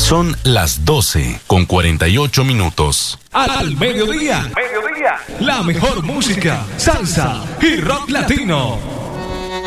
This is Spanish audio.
Son las 12:48. Al mediodía. La mejor música, salsa y rock latino.